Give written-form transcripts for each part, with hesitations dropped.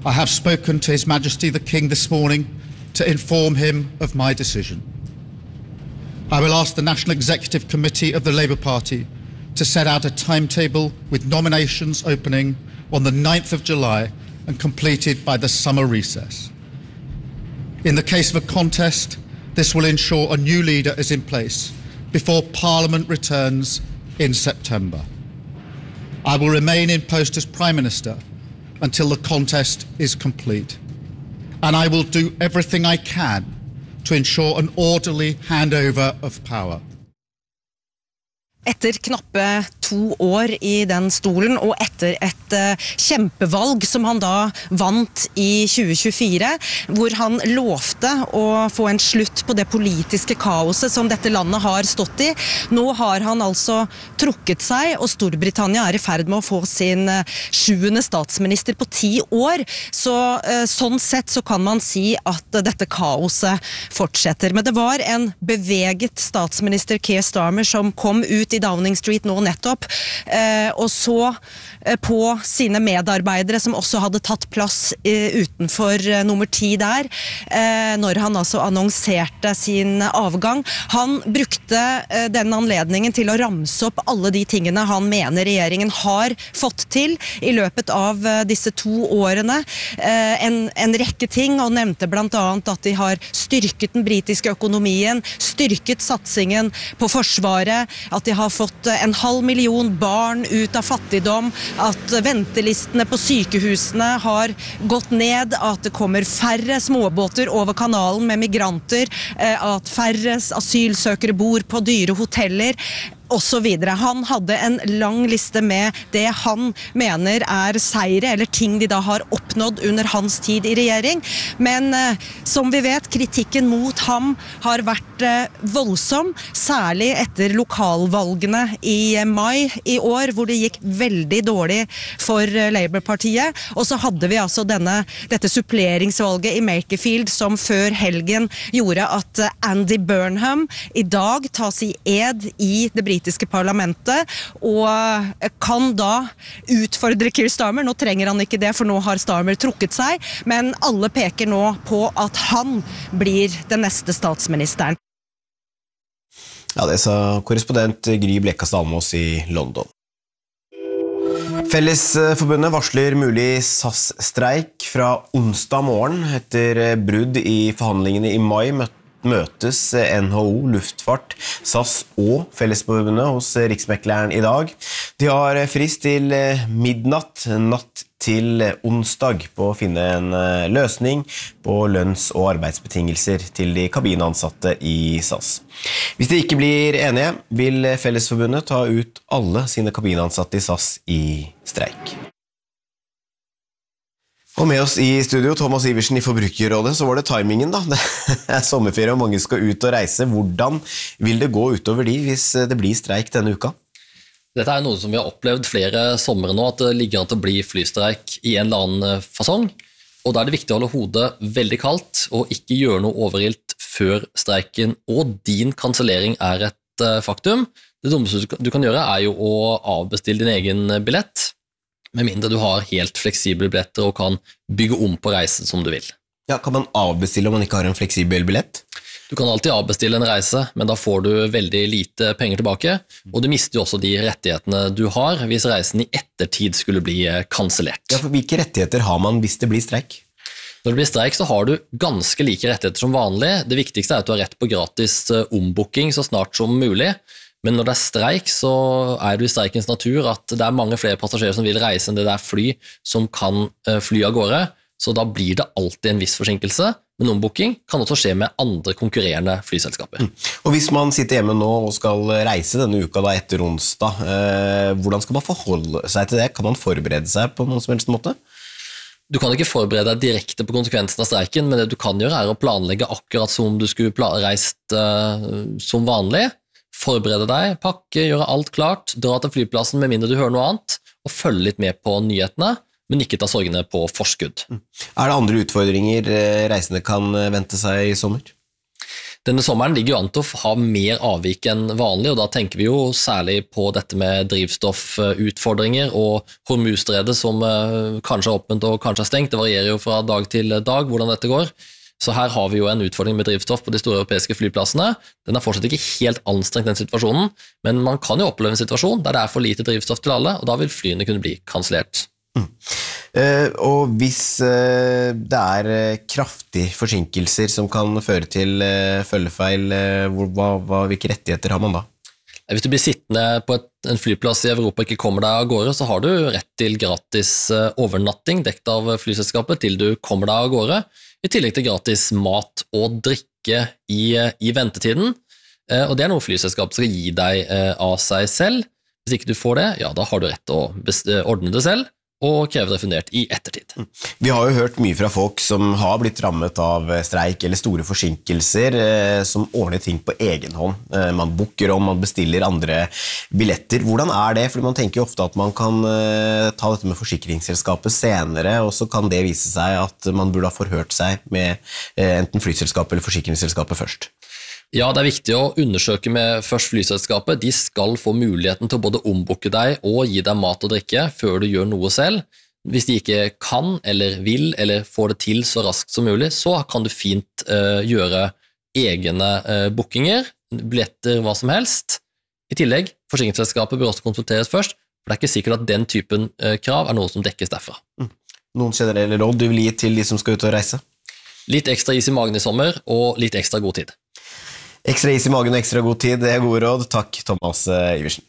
I have spoken to His Majesty the King this morning to inform him of my decision. I will ask the National Executive Committee of the Labour Party to set out a timetable with nominations opening on the 9th of July and completed by the summer recess. In the case of a contest, this will ensure a new leader is in place before Parliament returns in September. I will remain in post as Prime Minister until the contest is complete, and I will do everything I can to ensure an orderly handover of power. Etter knappe 2 år I den stolen, og etter et kjempevalg som han da vant I 2024, hvor han lovte å få en slutt på det politiske kaoset som dette landet har stått I. Nå har han altså trukket seg, og Storbritannia I ferd med å få sin 7. statsminister på 10 år. Så sånn sett så kan man si at dette kaoset fortsetter. Men det var en beveget statsminister Keir Starmer som kom ut I Downing Street nå nettopp, og så på sine medarbeidere som også hadde tatt plass utenfor nummer 10 der, når han altså annonserte sin avgang. Han brukte den anledningen til å ramse opp alle de tingene han mener regjeringen har fått til I løpet av disse 2 årene. En rekke ting, og nevnte blant annet at de har styrket den britiske økonomien, styrket satsingen på forsvaret, at de har fått 500 000 barn ut av fattigdom, at ventelistene på sykehusene har gått ned, at det kommer færre småbåter over kanalen med migranter, at færre asylsøkere bor på dyre hoteller, og så videre. Han hadde en lang liste med det han mener seire, eller ting de da har oppnådd under hans tid I regjering. Men som vi vet, kritikken mot ham har vært voldsom, særlig etter lokalvalgene I mai I år, hvor det gikk veldig dårlig for Labour-partiet. Og så hadde vi altså dette suppleringsvalget I Makerfield, som før helgen gjorde at Andy Burnham I dag tas I ed I det britiske parlamentet, og kan da utfordre Keir Starmer. Nå trenger han ikke det, for nå har Starmer trukket seg, men alle peker nå på at han blir den neste statsministeren. Ja, det sa korrespondent Gry Blekastad Almås I London. Fellesforbundet varsler mulig SAS-streik fra onsdag morgen. Etter brudd I forhandlingene I mai møtes NHO, Luftfart, SAS og Fellesforbundet hos Riksmekleren I dag. De har frist til midnatt natt til onsdag på å finne en løsning på lønns- og arbeidsbetingelser til de kabinansatte I SAS. Hvis de ikke blir enige, vil Fellesforbundet ta ut alle sine kabinansatte I SAS I streik. Og med oss I studio, Thomas Iversen I Forbrukerrådet, så var det timingen da. Det sommerferie og mange skal ut og reise. Hvordan vil det gå utover de hvis det blir streik denne uka? Dette noe som vi har opplevd flere sommer nå, at det ligger an til å bli flystreik I en eller annen fasong. Og da det viktig å holde hodet veldig kaldt og ikke gjøre noe overilt før streiken og din kansellering et faktum. Det dummeste du kan gjøre jo å avbestille din egen billett, med mindre du har helt fleksible billetter og kan bygge om på reisen som du vil. Ja, kan man avbestille om man ikke har en fleksibel billett? Du kan alltid avbestille en reise, men da får du veldig lite penger tilbake, og du mister jo også de rettighetene du har hvis reisen I ettertid skulle bli kansellert. Ja, for hvilke rettigheter har man hvis det blir streik? Når det blir streik så har du ganske like rettigheter som vanlig. Det viktigste at du har rett på gratis ombooking så snart som mulig, men når det streik så det I streikens natur at det mange flere passasjerer som vil reise enn det fly som kan fly av gårde, så da blir det alltid en viss forsinkelse, men ombooking kan også skje med andre konkurrerende flyselskaper. Og hvis man sitter hjemme nå og skal reise denne uka da etter onsdag, hvordan skal man forholde seg til det? Kan man forberede seg på noen som helst måte? Du kan ikke forberede deg direkte på konsekvensen av streiken, men det du kan gjøre å planlegge akkurat som du skulle reist som vanlig. Forberede deg, pakke, gjøre alt klart, dra til flyplassen med mindre du hører noe annet, og følge litt med på nyhetene, men ikke ta sorgene på forskudd. Det andre utfordringer reisende kan vente seg I sommer? Denne sommeren ligger jo an til å ha mer avvik enn vanlig, og da tenker vi jo særlig på dette med drivstoffutfordringer og Hormuzstredet som kanskje er åpent og kanskje er stengt. Det varierer jo fra dag til dag hvordan dette går. Så her har vi jo en utfordring med drivstoff på de store europeiske flyplassene. Den er fortsatt ikke helt anstrengt den situasjonen, men man kan jo oppleve en situasjon der det er for lite drivstoff til alle, og da vil flyene kunne bli kansellert. Og hvis det er kraftige forsinkelser som kan føre til følgefeil, hvilke rettigheter har man da? Hvis du blir sittende på en flyplass i Europa og ikke kommer deg av gårde, så har du rett til gratis overnatting dekt av flyselskapet til du kommer deg av gårde, i tillegg til gratis mat og drikke i ventetiden. Og det er noe flyselskapet skal gi deg av seg selv. Hvis ikke du får det, ja, da har du rett til å ordne det selv og kreve refundert i ettertid. Vi har jo hørt mye fra folk som har blitt rammet av streik eller store forsinkelser, som ordner ting på egen hånd. Man booker om, man bestiller andre billetter. Hvordan er det? Fordi man tenker jo ofte at man kan ta dette med forsikringsselskapet senere, og så kan det vise seg at man burde ha forhørt seg med enten flyselskapet eller forsikringsselskapet først. Ja, det er viktig å undersøke med først flyselskapet. De skal få muligheten til å både ombooke deg og gi deg mat og drikke før du gjør noe selv. Hvis de ikke kan eller vil eller får det til så raskt som mulig, så kan du fint gjøre egne bookinger, billetter, hva som helst. I tillegg, forsikringsselskapet bør også konsulteres først, for det er ikke sikkert at den typen krav er noe som dekkes derfra. Noen generelle råd du vil gi til de som skal ut og reise? Litt ekstra is i magen i sommer, og litt ekstra god tid. Ekstra is i magen og ekstra god tid, det er gode råd. Takk, Thomas Iversen.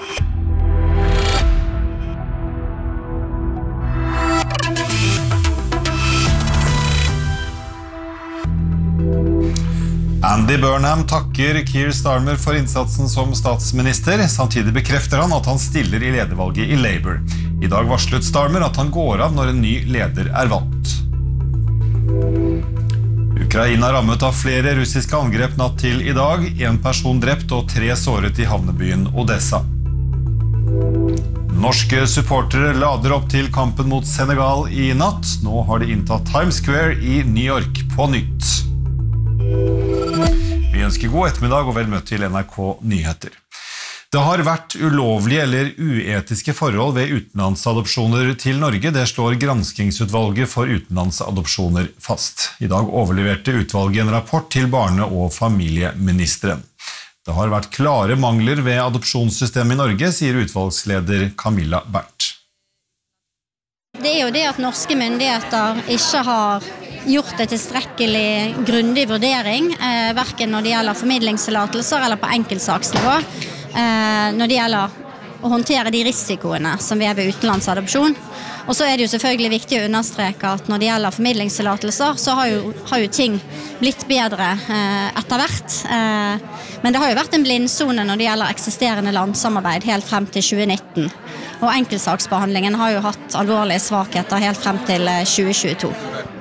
Andy Burnham takker Keir Starmer for innsatsen som statsminister. Samtidig bekrefter han at han stiller i ledervalget i Labour. I dag varslet Starmer at han går av når en ny leder er valgt. Ukraina rammet av flere russiske angrep natt til i dag. 1 person drept og 3 såret i havnebyen Odessa. Norske supportere lader opp til kampen mot Senegal i natt. Nå har de inntatt Times Square i New York på nytt. Vi ønsker god ettermiddag og vel møtt til NRK Nyheter. Det har vært ulovlige eller uetiske forhold ved utenlandsadopsjoner til Norge. Det slår granskingsutvalget for utenlandsadopsjoner fast. I dag overleverte utvalget en rapport til barne- og familieministeren. Det har vært klare mangler ved adopsjonssystemet i Norge, sier utvalgsleder Camilla Bernt. Det er jo det at norske myndigheter ikke har gjort en tilstrekkelig grundig vurdering, hverken når det gjelder formidlingstillatelser eller på enkeltsaksnivå, når det gjelder å håndtere de risikoene som vi er ved utenlandsadopsjon. Og så er det jo selvfølgelig viktig å understreke at når det gjelder formidlingstillatelser, så har jo ting blitt bedre etter hvert. Men det har jo vært en blindsone når det gjelder eksisterende landsamarbeid helt frem til 2019. Og enkeltsaksbehandlingen har jo hatt alvorlige svakheter helt frem til 2022.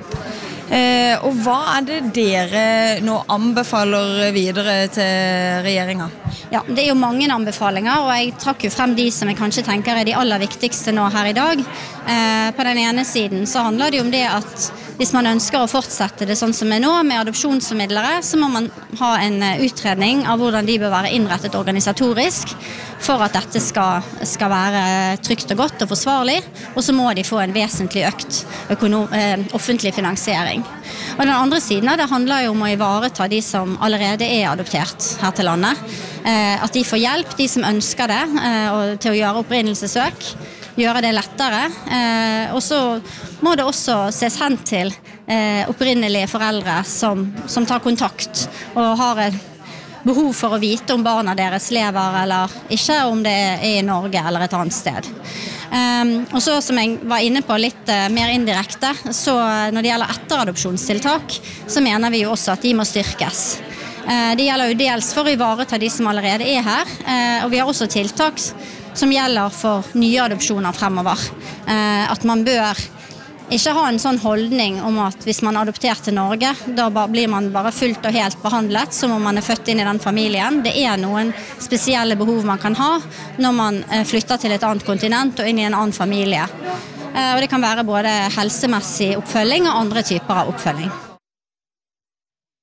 Og hva er det dere nå anbefaler videre til regjeringen? Ja, det er jo mange anbefalinger, og jeg trakk jo frem de som jeg kanskje tenker er de aller viktigste nå her i dag. På den ene siden så handler det jo om det at hvis man ønsker å fortsette det sånn som er nå med adopsjonsformidlere, så må man ha en utredning av hvordan de bør være innrettet organisatorisk for at dette skal være trygt og godt og forsvarlig, og så må de få en vesentlig økt offentlig finansiering. Og den andre siden det handler jo om å ivareta de som allerede er adoptert her til landet, at de får hjelp, de som ønsker det, til å gjøre opprinnelsessøk, gjøre det lettere, og så må det også ses hen til opprinnelige foreldre som tar kontakt og har et behov for å vite om barna deres lever eller ikke, om det er i Norge eller et annet sted. Og så som jeg var inne på litt mer indirekte, så når det gjelder etteradopsjonstiltak, så mener vi jo også at de må styrkes. Det gjelder jo dels for å ivareta de som allerede er her, og vi har også tiltak som gjelder for nye adopsjoner fremover. At man bør ikke ha en sånn holdning om at hvis man er adoptert til Norge, da blir man bare fullt og helt behandlet som om man er født inn i den familien. Det er noen spesielle behov man kan ha når man flytter til et annet kontinent og inn i en annen familie. Og det kan være både helsemessig oppfølging og andre typer av oppfølging.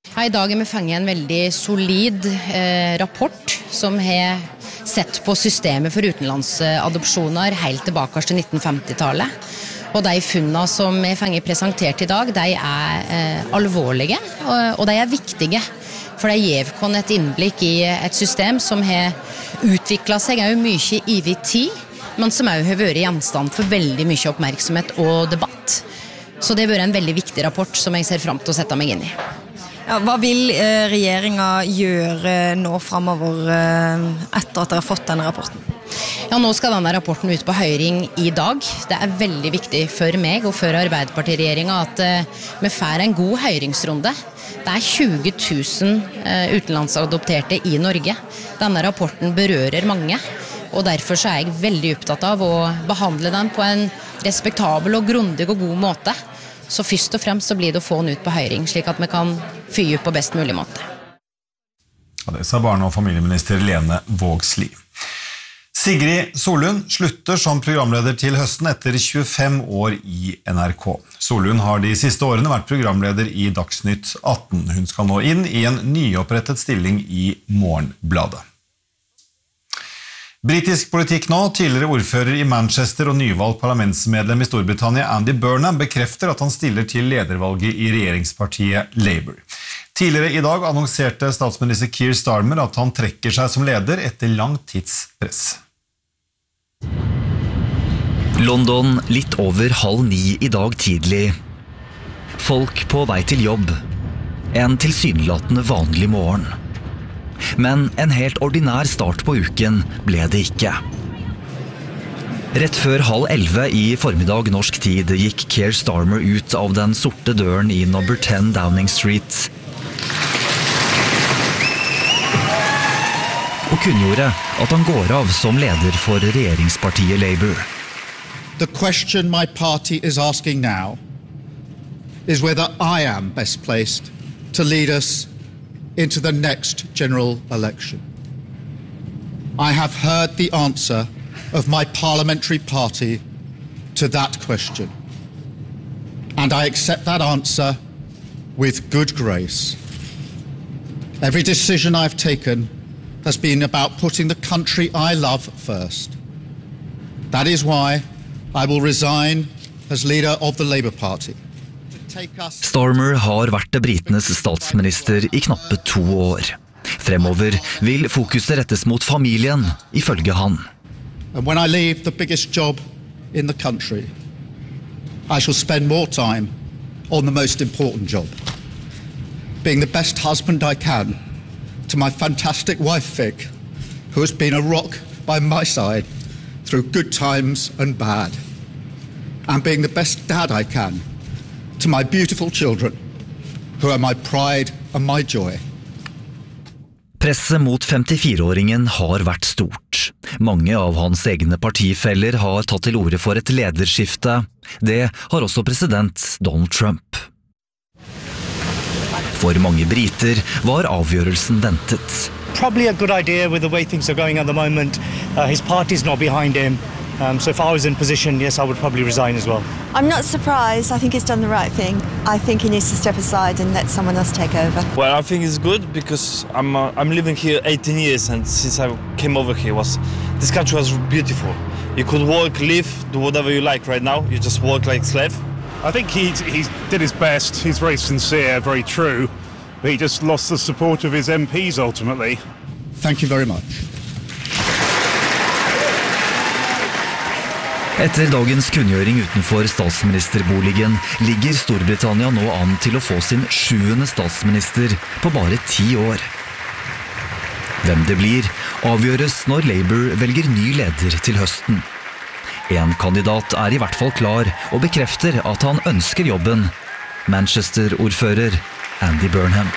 I dag vi fanget en veldig solid rapport som har sett på systemet for utenlandsadopsjoner helt tilbake til 1950-tallet. Og de funnene som vi fanget presentert I dag, de alvorlige, og de viktige. For det gir oss et innblikk I et system som har utviklet seg mye over tid, men som også har vært gjenstand for veldig mye oppmerksomhet og debatt. Så det har vært en veldig viktig rapport som jeg ser frem til å sette meg inn I. Ja, hva vil regjeringen gjøre nå fremover etter at dere har fått denne rapporten? Ja, nå skal denne rapporten ut på høring I dag. Det veldig viktig for meg og for Arbeiderpartiregjeringen at vi får en god høringsrunde. Det 20 000 utenlandsadopterte I Norge. Denne rapporten berører mange, og derfor så jeg veldig opptatt av å behandle den på en respektabel og grundig og god måte. Så først og fremst så blir det å få den ut på høring, slik at vi kan fyre på best mulig måte. Ja, det sa barne- og familieminister Lene Vågslid. Sigrid Solund slutter som programleder til høsten etter 25 år I NRK. Solund har de siste årene vært programleder I Dagsnytt 18. Hun skal nå inn I en nyopprettet stilling I Morgenbladet. Britisk politikk nå, tidligere ordfører I Manchester og nyvalgt parlamentsmedlem I Storbritannia Andy Burnham bekrefter at han stiller til ledervalget I regjeringspartiet Labour. Tidligere I dag annonserte statsminister Keir Starmer at han trekker seg som leder etter lang tids press. London litt over 8:30 I dag tidlig. Folk på vei til jobb. En tilsynelatende vanlig morgen. Men en helt ordinær start på uken ble det ikke. Rett før 10:30 I formiddag norsk tid gikk Keir Starmer ut av den sorte døren I number 10 Downing Street og kunngjorde at han går av som leder for regjeringspartiet Labour. The question my party is asking now is whether I am best placed to lead us into the next general election. I have heard the answer of my parliamentary party to that question, and I accept that answer with good grace. Every decision I've taken has been about putting the country I love first. That is why I will resign as leader of the Labour Party. Starmer har vært britenes statsminister I knappe 2 år. Fremover vil fokuset rettes mot familien, ifølge han. And when I leave the biggest job in the country, I shall spend more time on the most important job. Being the best husband I can to my fantastic wife Vic, who has been a rock by my side through good times and bad. And being the best dad I can to my beautiful children, who are my pride and my joy. Presset mot 54-åringen har vært stort. Mange av hans egne partifeller har tatt til orde for et lederskifte. Det har også president Donald Trump. For mange briter var avgjørelsen ventet. Probably a good idea with the way things are going at the moment. His party's not behind him. So if I was in position, yes, I would probably resign as well. I'm not surprised. I think he's done the right thing. I think he needs to step aside and let someone else take over. Well, I think it's good because I'm living here 18 years, and since I came over here, this country was beautiful. You could work, live, do whatever you like. Right now, you just work like a slave. I think he did his best. He's very sincere, very true. But he just lost the support of his MPs ultimately. Thank you very much. Etter dagens kunngjøring utenfor statsministerboligen ligger Storbritannia nå an til å få sin 7. statsminister på bare 10 år. Hvem det blir, avgjøres når Labour velger ny leder til høsten. En kandidat I hvert fall klar og bekrefter at han ønsker jobben. Manchester-ordfører Andy Burnham.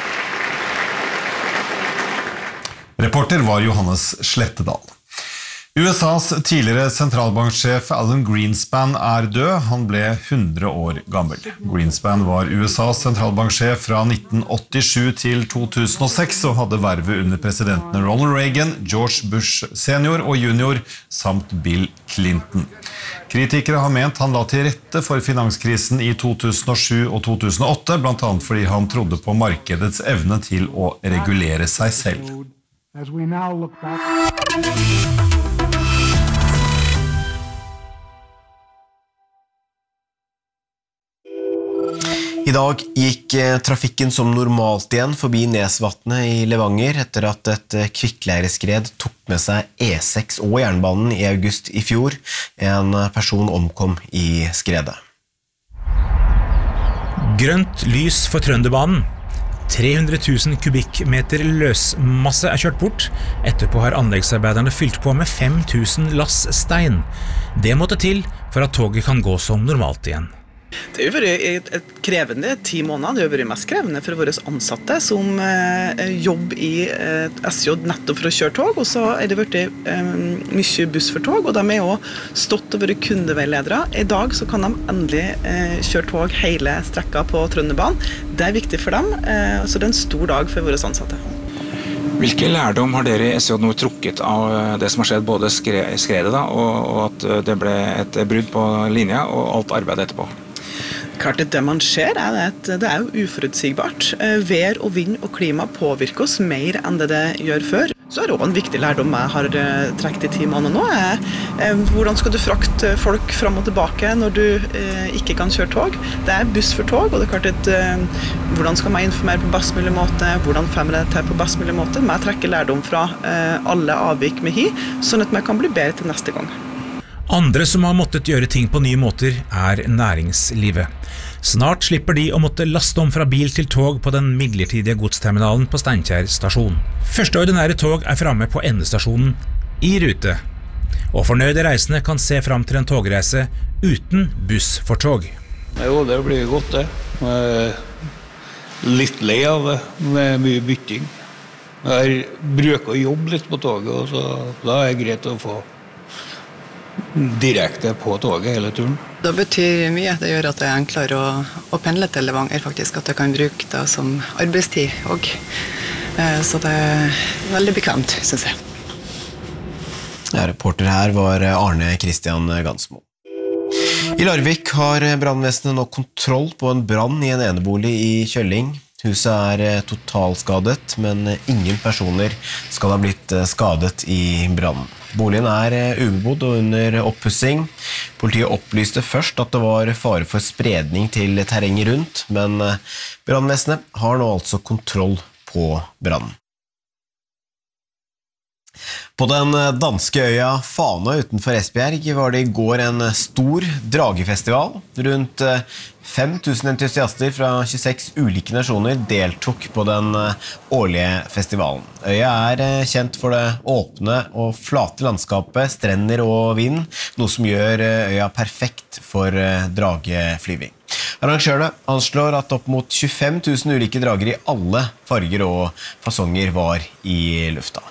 Reporter var Johannes Slettedal. USAs tidligere sentralbanksjef Alan Greenspan død. Han ble 100 år gammel. Greenspan var USAs sentralbanksjef fra 1987 til 2006 og hadde vervet under presidentene Ronald Reagan, George Bush senior og junior samt Bill Clinton. Kritikere har ment han la til rette for finanskrisen i 2007 og 2008, blant annet fordi han trodde på markedets evne til å regulere seg selv. As we now look back. I dag gikk trafikken som normalt igjen forbi Nesvatnet i Levanger etter at et kvikkleireskred tok med seg E6 og jernbanen i august i fjor. En person omkom i skredet. Grønt lys for Trønderbanen. 300 000 kubikkmeter løsmasse kjørt bort. Etterpå har anleggsarbeiderne fylt på med 5 000 lass stein. Det måtte til for at toget kan gå som normalt igjen. Det har vært et krevende 10 måneder. Det har vært mest krevende for våre ansatte som jobber i SJ nettopp for å kjøre tog, og så det vært mye buss for tog, og de også stått og vært kundeveiledere. I dag så kan de endelig kjøre tog hele strekka på Trønderbanen. Det viktig for dem, så det en stor dag for våre ansatte. Hvilke lærdom har dere i SJ nå trukket av det som har skjedd, både skredet da, og at det ble et brudd på linja og alt arbeidet etterpå? Klart det man ser at det jo uforutsigbart. Vær og vind og klima påvirker oss mer enn det gjør før. Så det også en viktig lærdom jeg har trekket i 10 måneder nå. Hvordan skal du frakte folk fram og tilbake når du ikke kan kjøre tog? Det buss for tog, og det klart at hvordan skal man informere på best mulig måte? Hvordan får man det til på best mulig måte? Man trekker lærdom fra alle avvik med sånn at man kan bli bedre til neste gang. Andre som har måttet gjøre ting på nye måter næringslivet. Snart slipper de å måtte laste om fra bil til tog på den midlertidige godsterminalen på Steinkjer stasjon. Første ordinære tog fremme på endestasjonen i rute. Og fornøyde reisende kan se frem til en togreise uten buss for tog. Jo, det blir godt det. Litt lei av det, med mye bytting. Jeg bruker å jobbe litt på toget, og så da det greit å få direkte på toget hele turen. Det betyr mye. Det gjør at det enklere å pendle til Levanger, faktisk. At jeg kan bruke det som arbeidstid også. Så det veldig bekvemt, synes jeg. Ja, reporter her var Arne Christian Gansmo. I Larvik har brannvesenet nå kontroll på en brann i en enebolig i Kjølling. Huset totalskadet, men ingen personer skal ha blitt skadet i brannen. Boligen ubebodd og under oppussing. Politiet opplyste først at det var fare for spredning til terrenget rundt, men brannvesenet har nå altså kontroll på brannen. På den danske øya Fana utenfor Esbjerg var det i går en stor dragefestival. Rundt 5000 entusiaster fra 26 ulike nasjoner deltok på den årlige festivalen. Øya kjent for det åpne og flate landskapet, strender og vind, noe som gjør øya perfekt for drageflyving. Arrangørene anslår at opp mot 25 000 ulike drager i alle farger og fasonger var i lufta.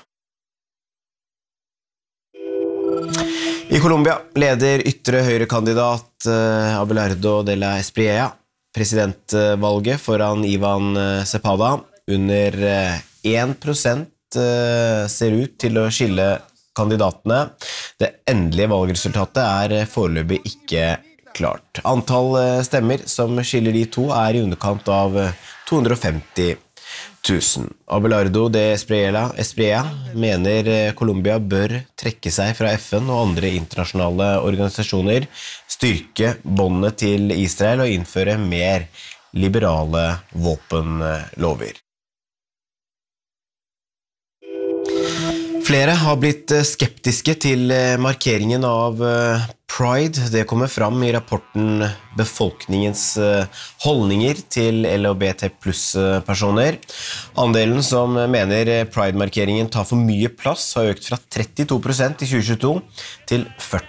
I Colombia leder ytre høyrekandidat Abelardo de la Espriella presidentvalget foran Ivan Cepeda. Under 1% ser ut til å skille kandidatene. Det endelige valgresultatet foreløpig ikke klart. Antall stemmer som skiller de to i underkant av 250 000. Abelardo de Espriella mener Colombia bør trekke seg fra FN og andre internasjonale organisasjoner, styrke båndene til Israel og innføre mer liberale våpenlover. Flere har blitt skeptiske til markeringen av Pride. Det kommer fram i rapporten Befolkningens holdninger til LHBT+-personer. Andelen som mener Pride-markeringen tar for mye plass har økt fra 32% i 2022 til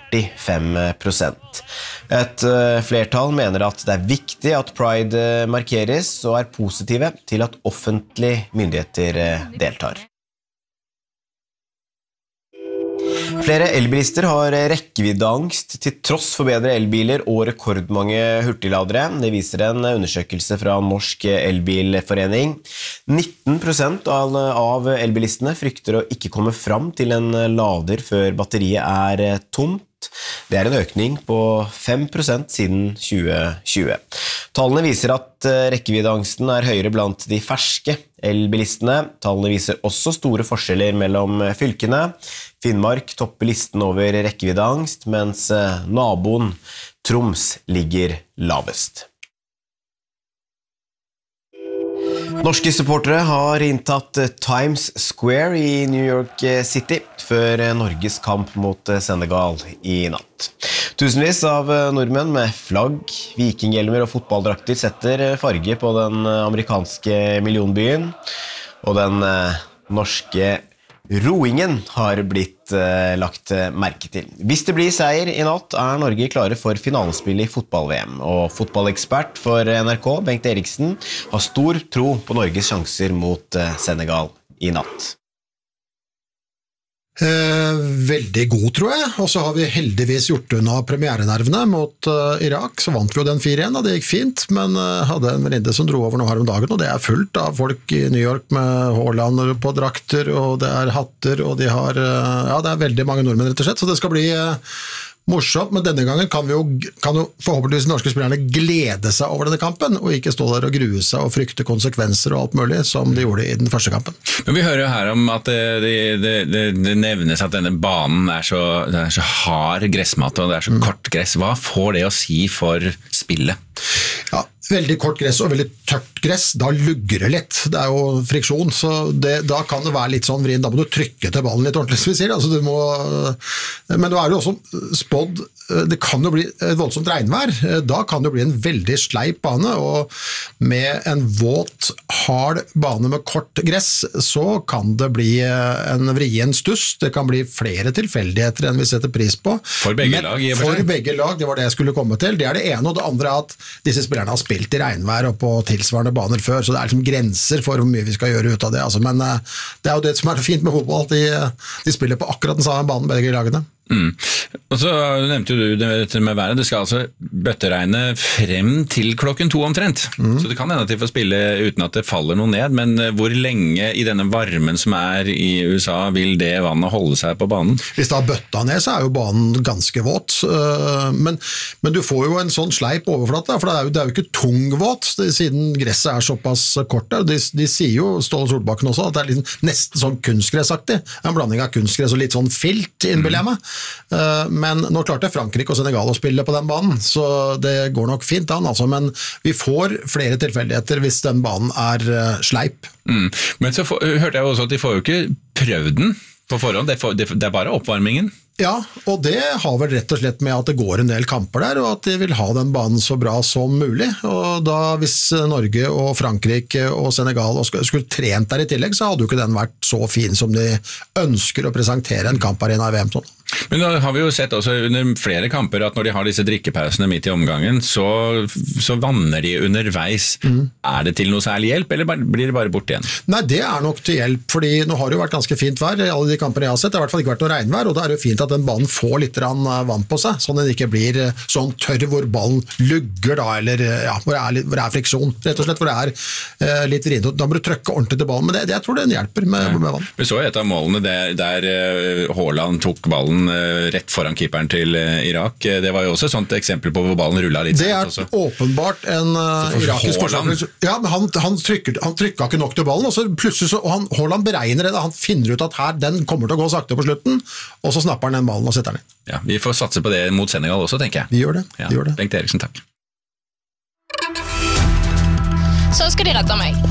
45%. Et flertall mener at det viktig at Pride markeres og positive til at offentlige myndigheter deltar. Flere elbilister har rekkeviddeangst til tross for bedre elbiler og rekordmange hurtigladere. Det viser en undersøkelse fra Norsk Elbilforening. 19% av elbilistene frykter å ikke komme fram til en lader før batteriet er tomt. Det er en økning på 5% siden 2020. Tallene viser at rekkeviddeangsten er høyere blant de ferske elbilistene. Tallene viser også store forskjeller mellom fylkene. Finnmark topper listen over rekkeviddeangst, mens naboen Troms ligger lavest. Norske supportere har inntatt Times Square i New York City før Norges kamp mot Senegal i natt. Tusenvis av nordmenn med flagg, vikinghjelmer og fotballdrakter setter farge på den amerikanske millionbyen, og den norske roingen har blitt lagt merke til. Hvis det blir seier i natt, er Norge klare for finalespill i fotball-VM, og fotballekspert for NRK, Bengt Eriksen, har stor tro på Norges sjanser mot Senegal i natt. Veldig god, tror jeg, og så har vi heldigvis gjort unna premierenervene mot Irak, så vant vi jo den 4-1, og det gikk fint, men hadde en venninne som dro over nå her om dagen, og det er fullt av folk i New York med Haaland på drakter, og det er hatter, og de har, ja, det er veldig mange nordmenn rett og slett, så det skal bli morsomt, men denne gangen kan jo forhåpentligvis norske spillerne glede seg over denne kampen, og ikke stå der og grue seg og frykte konsekvenser og alt mulig, som de gjorde i den første kampen. Men vi hører jo her om at det nevnes at denne banen det er så hard gressmat, og det er så kort gress. Hva får det å si for spillet? Ja, veldig kort gress og veldig tørt gress, da lugger det litt. Det er jo friksjon, så da kan det være litt sånn vrien. Da må du trykke til ballen litt ordentlig, som vi sier. Altså, men da er det jo også spådd, det kan jo bli et voldsomt regnvær. Da kan det bli en veldig sleip bane, og med en våt, hard bane med kort gress, så kan det bli en vrien stuss. Det kan bli flere tilfeldigheter enn vi setter pris på. For begge lag, i og for seg. For begge lag, det var det jeg skulle komme til. Det er det ene, og det andre er at disse spillerne har spilt i regnvær og på tilsvarende baner før, så det er liksom grenser for hvor mye vi skal gjøre ut av det. Altså, men det er jo det som er fint med fotball, at de spiller på akkurat den samme banen, begge lagene. Og så nevnte du det med været. Det skal altså bøtteregne frem til 2:00 omtrent. Så det kan hende at de får spille uten at det faller noe ned, men hvor lenge i denne varmen som er i USA vil det vannet holde seg på banen? Hvis det har bøtta ned, så er jo banen ganske våt, men du får jo en sånn sleip overflate, for det er jo ikke tungvåt, siden gresset er såpass kort. De sier jo, Ståle Solbakken også, at det er liksom nesten sånn kunstgressaktig, en blanding av kunstgress og litt sånn filt, innbiller jeg meg. Men nå klarte Frankrike og Senegal å spille på den banen, så det går nok fint an, altså. Men vi får flere tilfeldigheter hvis den banen er sleip. Men så hørte jeg også at de får jo ikke prøvd den på forhånd, det er bare oppvarmingen. Ja, og det har vel rett og slett med at det går en del kamper der, og at de vil ha den banen så bra som mulig. Og da, hvis Norge og Frankrike og Senegal skulle trent der i tillegg, så hadde jo ikke den vært så fin som de ønsker å presentere en kamparena i VM sånn. Men da har vi jo sett også under flere kamper at når de har disse drikkepausene midt i omgangen, så vanner de underveis. Er det til noe særlig hjelp, eller blir det bare bort igjen? Nei, det er nok til hjelp, fordi nå har det jo vært ganske fint vær i alle de kampene jeg har sett. Det har i hvert fall ikke vært noe regnvær, og da er det jo fint at den banen får litt vann på seg, sånn at den ikke blir sånn tørr hvor ballen lugger da, eller ja, hvor det er friksjon, rett og slett, hvor det er litt vrient. Da må du trykke ordentlig til ballen, men jeg tror det hjelper med vann. Vi så et av målene der Haaland tok ballen rett foran keeperen til Irak. Det var jo også et sånt eksempel på hvor ballen rullet litt. Det er åpenbart en irakisk forsvarer. Ja, men han trykket ikke nok til ballen, og så plutselig Haaland beregner det, han finner ut at her, den kommer til å gå sakte på slutten, og så snapper han den ballen og setter den i. Ja, vi får satse på det mot Senegal også, tenker jeg. Vi gjør det. Bengt Eriksen, takk. Så skal de rette meg.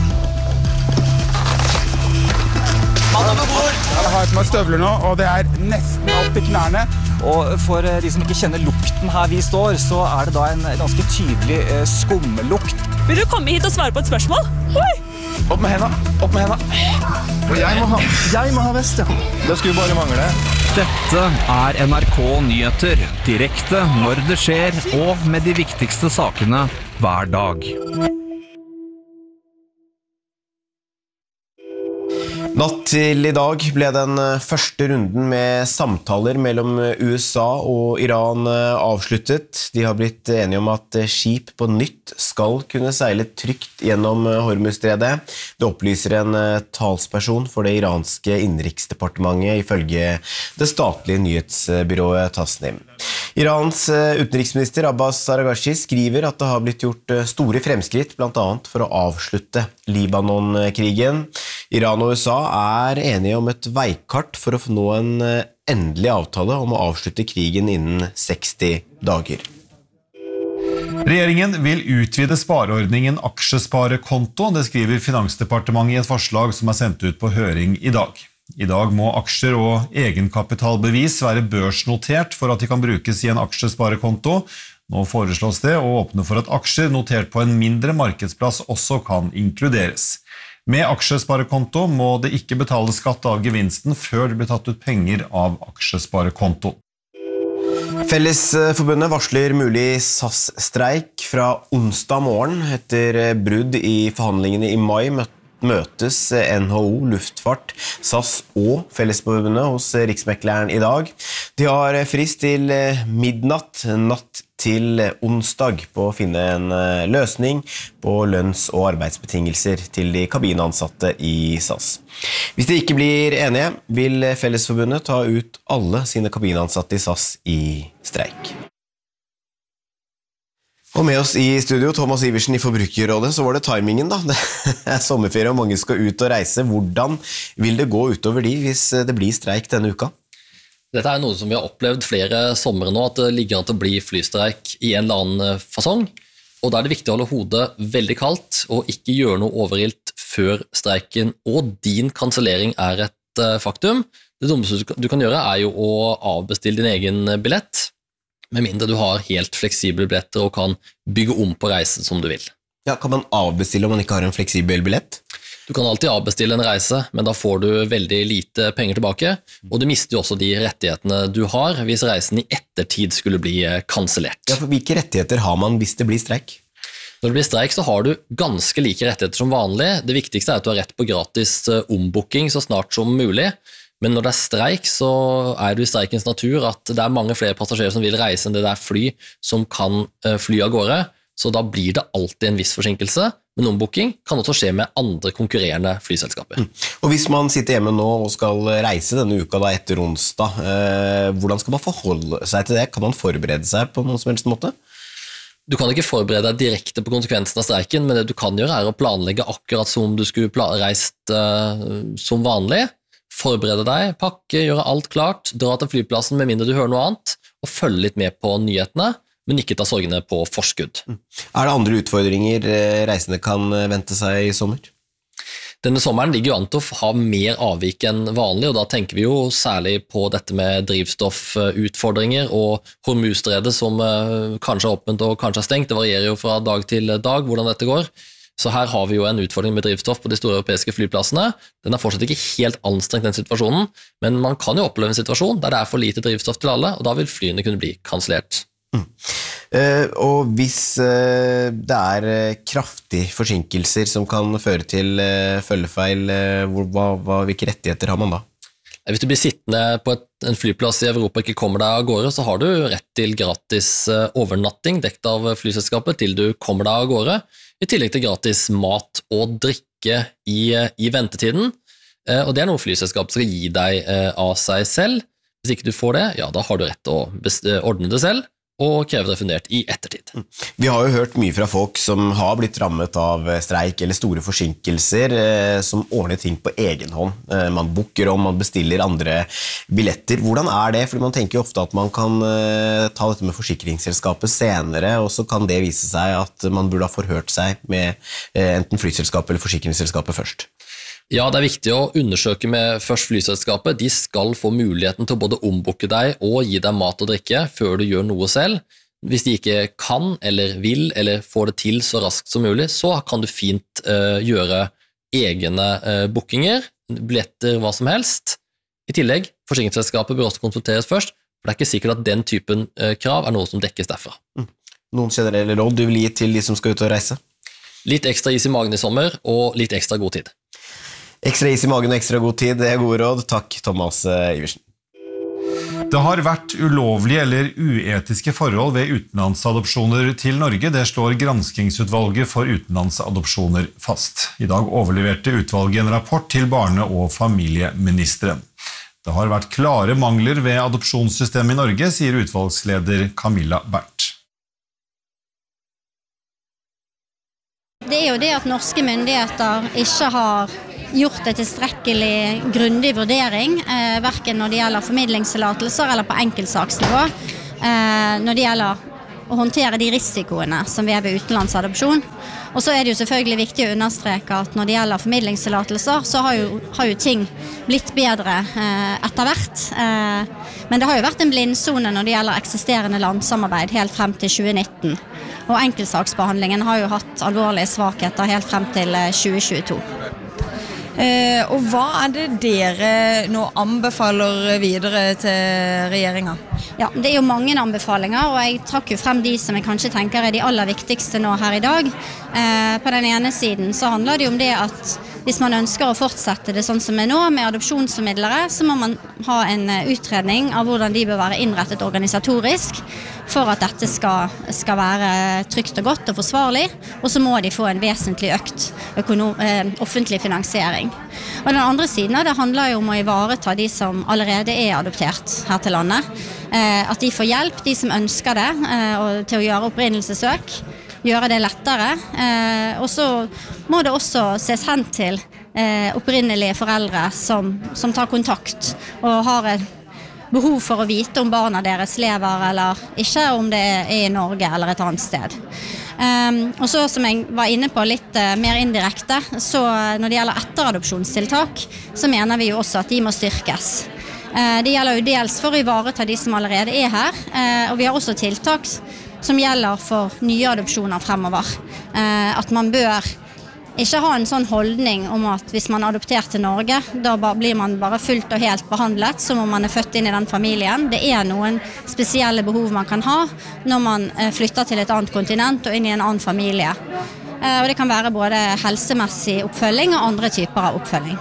Jeg har på meg støvler nå, og det er nesten alt i knærne. Og for de som ikke kjenner lukten her vi står, så er det da en ganske tydelig skummelukt. Vil du komme hit og svare på et spørsmål? Oi! Opp med hendene. Og jeg må ha vest, ja. Det skulle bare mangle. Dette er NRK Nyheter, direkte når det skjer, og med de viktigste sakene hver dag. Natt til I dag ble den første runden med samtaler mellom USA og Iran avsluttet. De har blitt enige om at skip på nytt skal kunne seile trygt gjennom Hormuzstredet. Det opplyser en talsperson for det iranske innenriksdepartementet ifølge det statlige nyhetsbyrået Tasnim. Irans utenriksminister Abbas Araghchi skriver at det har blitt gjort store fremskritt, blant annet for å avslutte Libanon-krigen. Iran og USA enige om et veikart for å nå en endelig avtale om å avslutte krigen innen 60 dager. Regjeringen vil utvide spareordningen aksjesparekonto, det skriver Finansdepartementet I et forslag som sendt ut på høring I dag. I dag må aksjer og egenkapitalbevis være børsnotert for at de kan brukes I en aksjesparekonto. Nå foreslås det å åpne for at aksjer notert på en mindre markedsplass også kan inkluderes. Med aksjesparekonto må det ikke betale skatt av gevinsten før det blir tatt ut penger av aksjesparekonto. Fellesforbundet varsler mulig SAS-streik fra onsdag morgen. Etter brudd I forhandlingene I mai møtes NHO, Luftfart, SAS og Fellesforbundet hos Riksmekleren I dag. De har frist til midnatt natt til onsdag på å finne en løsning på lønns- og arbeidsbetingelser til de kabinansatte I SAS. Hvis de ikke blir enige, vil Fellesforbundet ta ut alle sine kabinansatte I SAS I streik. Og med oss I studio, Thomas Iversen I Forbrukerrådet, så var det timingen da. Det sommerferie og mange skal ut og reise. Hvordan vil det gå utover de hvis det blir streik denne uka? Dette noe som vi har opplevd flere somre nå, at det ligger an til å bli flystreik I en eller annen fasong. Og da det viktig å holde hodet veldig kaldt og ikke gjøre noe overilt før streiken og din kansellering et faktum. Det dummeste du kan gjøre jo å avbestille din egen billett, med mindre du har helt fleksible billetter og kan bygge om på reisen som du vil. Ja, kan man avbestille om man ikke har en fleksibel billett? Du kan alltid avbestille en reise, men da får du veldig lite penger tilbake, og du mister jo også de rettighetene du har hvis reisen I ettertid skulle bli kansellert. Ja, for hvilke rettigheter har man hvis det blir streik? Når det blir streik så har du ganske like rettigheter som vanlig. Det viktigste at du har rett på gratis ombooking så snart som mulig, men når det streik så det I streikens natur at det mange flere passasjerer som vil reise enn det fly som kan fly av gårde, så da blir det alltid en viss forsinkelse, men ombooking kan også skje med andre konkurrerende flyselskaper. Og hvis man sitter hjemme nå og skal reise denne uka da etter onsdag, hvordan skal man forholde seg til det? Kan man forberede seg på noen som helst måte? Du kan ikke forberede deg direkte på konsekvensen av streiken, men det du kan gjøre å planlegge akkurat som du skulle reist som vanlig. Forberede deg, pakke, gjøre alt klart, dra til flyplassen med mindre du hører noe annet, og følge litt med på nyhetene, men ikke ta sorgene på forskudd. Det andre utfordringer reisende kan vente seg I sommer? Denne sommeren ligger jo an til å ha mer avvik enn vanlig, og da tenker vi jo særlig på dette med drivstoffutfordringer og Hormuzstredet som kanskje åpent og kanskje stengt. Det varierer jo fra dag til dag hvordan dette går. Så her har vi jo en utfordring med drivstoff på de store europeiske flyplassene. Den fortsatt ikke helt anstrengt den situasjonen, men man kan jo oppleve en situasjon der det for lite drivstoff til alle, og da vil flyene kunne bli kansellert. Og hvis det kraftige forsinkelser som kan føre til følgefeil, hvilke rettigheter har man da? Hvis du blir sittende på en flyplass I Europa og ikke kommer deg av gårde, så har du rett til gratis overnatting dekt av flyselskapet til du kommer deg av gårde, I tillegg til gratis mat og drikke I ventetiden, og det noe flyselskapet skal gi deg av seg selv. Hvis ikke du får det, ja, da har du rett til å ordne det selv, og kreve refundert I ettertid. Vi har jo hørt mye fra folk som har blitt rammet av streik eller store forsinkelser, som ordner ting på egen hånd. Man booker om, man bestiller andre billetter. Hvordan det? Fordi man tenker jo ofte at man kan ta dette med forsikringsselskapet senere, og så kan det vise seg at man burde ha forhørt seg med enten flyselskapet eller forsikringsselskapet først. Ja, det viktig å undersøke med først flyselskapet. De skal få muligheten til å både ombooke deg og gi deg mat og drikke før du gjør noe selv. Hvis de ikke kan eller vil eller får det til så raskt som mulig, så kan du fint gjøre egne bookinger, billetter, hva som helst. I tillegg, forsikringsselskapet bør også konsulteres først, for det ikke sikkert at den typen krav noe som dekkes derfra. Noen generelle råd du vil gi til de som skal ut og reise? Litt ekstra is I magen I sommer, og litt ekstra god tid. Ekstra is I magen og ekstra god tid, det gode råd. Takk, Thomas Iversen. Det har vært ulovlige eller uetiske forhold ved utenlandsadopsjoner til Norge. Det slår granskingsutvalget for utenlandsadopsjoner fast. I dag overleverte utvalget en rapport til barne- og familieministeren. Det har vært klare mangler ved adopsjonssystemet I Norge, sier utvalgsleder Camilla Bernt. Det jo det at norske myndigheter ikke har gjort en tilstrekkelig grundig vurdering, hverken når det gjelder formidlingstillatelser eller på enkeltsaksnivå, når det gjelder å håndtere de risikoene som vi ved utenlandsadopsjon. Og så det jo selvfølgelig viktig å understreke at når det gjelder formidlingstillatelser, så har jo ting blitt bedre etter hvert. Men det har jo vært en blindsone når det gjelder eksisterende landsamarbeid helt frem til 2019. Og enkeltsaksbehandlingen har jo hatt alvorlige svakheter helt frem til 2022. Og hva det dere nå anbefaler videre til regjeringen? Ja, det jo mange anbefalinger, og jeg trakk jo frem de som jeg kanskje tenker de aller viktigste nå her I dag. På den ene siden så handler det jo om det at hvis man ønsker å fortsette det sånn som nå med adopsjonsformidlere, så må man ha en utredning av hvordan de bør være innrettet organisatorisk for at dette skal være trygt og godt og forsvarlig, og så må de få en vesentlig økt offentlig finansiering. Og den andre siden det handler jo om å ivareta de som allerede adoptert her til landet, at de får hjelp, de som ønsker det, til å gjøre opprinnelsessøk, gjøre det lettere, og så må det også ses hen til opprinnelige foreldre som tar kontakt og har et behov for å vite om barna deres lever eller ikke, om det I Norge eller et annet sted. Og så som jeg var inne på litt mer indirekte, så når det gjelder etteradopsjonstiltak, så mener vi jo også at de må styrkes. Det gjelder jo dels for å ivareta de som allerede her, og vi har også tiltak som gjelder for nye adopsjoner fremover. At man bør ikke ha en sånn holdning om at hvis man adopterer til Norge, da blir man bare fullt og helt behandlet som om man født inn I den familien. Det noen spesielle behov man kan ha når man flytter til et annet kontinent og inn I en annen familie. Og det kan være både helsemessig oppfølging og andre typer av oppfølging.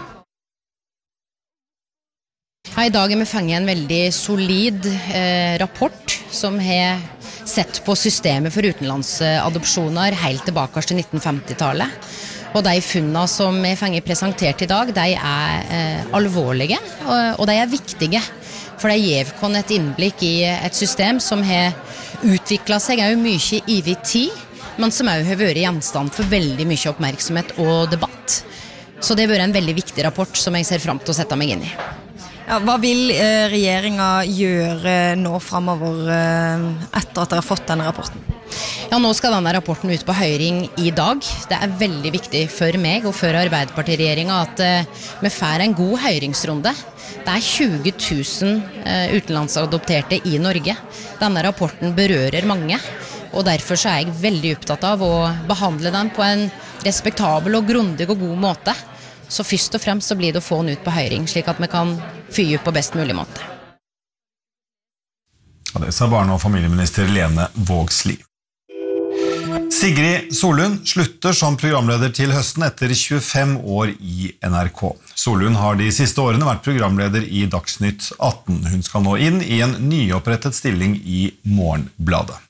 I dag vi fanget en veldig solid rapport som har sett på systemet for utenlandsadopsjoner helt tilbake til 1950-tallet. Og de funnene som vi fanget presentert I dag, de alvorlige, og de viktige. For de gir oss et innblikk I et system som har utviklet seg mye I tid, men som også har vært gjenstand for veldig mye oppmerksomhet og debatt. Så det har vært en veldig viktig rapport som jeg ser frem til å sette meg inn I. Ja, hva vil regjeringen gjøre nå fremover etter at dere har fått denne rapporten? Ja, nå skal denne rapporten ut på høring I dag. Det veldig viktig for meg og for Arbeiderpartiregjeringen at vi får en god høringsrunde. Det 20 000 utenlandsadopterte I Norge. Denne rapporten berører mange, og derfor så jeg veldig opptatt av å behandle den på en respektabel og grundig og god måte. Så først og fremst så blir det å få den ut på høring, slik at vi kan fyre på best mulig måte. Ja, det sa barne- og familieminister Lene Vågslid. Sigrid Solund slutter som programleder til høsten etter 25 år I NRK. Solund har de siste årene vært programleder I Dagsnytt 18. Hun skal nå inn I en nyopprettet stilling I Morgenbladet.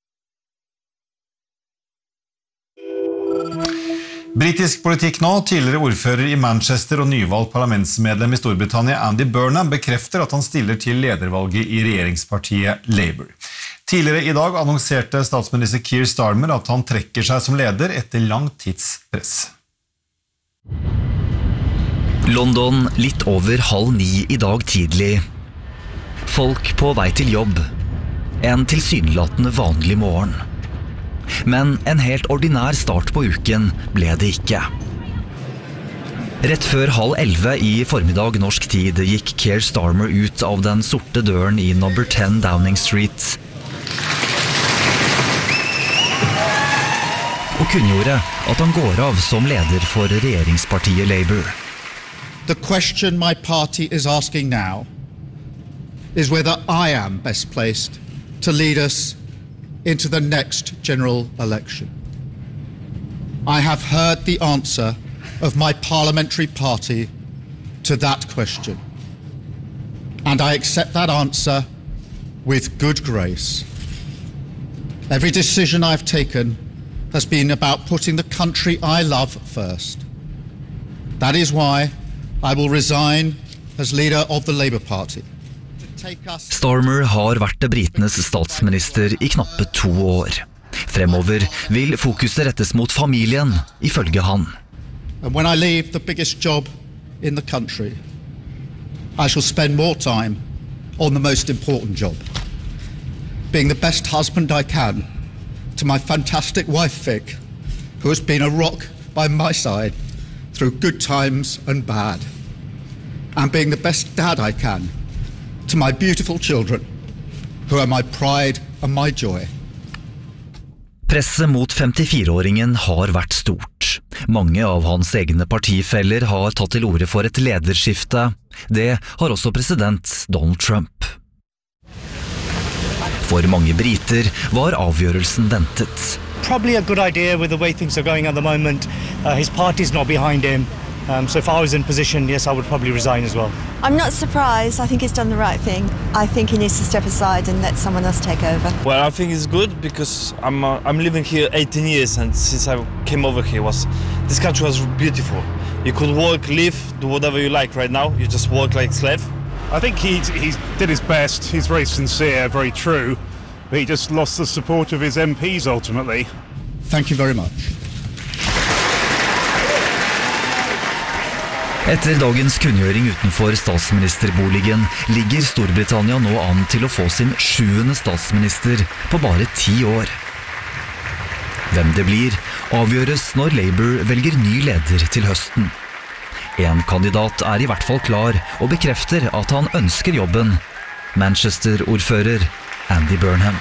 Britisk politikk nå, tidligere ordfører I Manchester og nyvalgt parlamentsmedlem I Storbritannia Andy Burnham bekrefter at han stiller til ledervalget I regjeringspartiet Labour. Tidligere I dag annonserte statsminister Keir Starmer at han trekker seg som leder etter lang tids press. London litt over 8:30 I dag tidlig. Folk på vei til jobb. En tilsynelatende vanlig morgen. Men en helt ordinær start på uken ble det ikke. Rett før 10:30 I formiddag norsk tid gikk Keir Starmer ut av den sorte døren I number 10 Downing Street og kunngjorde at han går av som leder for regjeringspartiet Labour. The question my party is asking now is whether I am best placed to lead us into the next general election. I have heard the answer of my parliamentary party to that question. And I accept that answer with good grace. Every decision I've taken has been about putting the country I love first. That is why I will resign as leader of the Labour Party. Starmer har vært britenes statsminister I knappe 2 år. Fremover vil fokuset rettes mot familien, ifølge han. And when I leave the biggest job in the country, I shall spend more time on the most important job. Being the best husband I can to my fantastic wife Vic, who has been a rock by my side through good times and bad. And being the best dad I can to my beautiful children, who are my pride and my joy. Presset mot 54-åringen har vært stort. Mange av hans egne partifeller har tatt til orde for et lederskifte. Det har også president Donald Trump. For mange briter var avgjørelsen ventet. Probably a good idea with the way things are going at the moment. His party's not behind him. So if I was in position, yes, I would probably resign as well. I'm not surprised. I think he's done the right thing. I think he needs to step aside and let someone else take over. Well, I think it's good because I'm living here 18 years, and since I came over here, this country was beautiful. You could work, live, do whatever you like. Right now, you just work like a slave. I think he did his best. He's very sincere, very true, but he just lost the support of his MPs ultimately. Thank you very much. Etter dagens kunngjøring utenfor statsministerboligen ligger Storbritannia nå an til å få sin 7. statsminister på bare 10 år. Hvem det blir, avgjøres når Labour velger ny leder til høsten. En kandidat I hvert fall klar og bekrefter at han ønsker jobben. Manchester-ordfører Andy Burnham.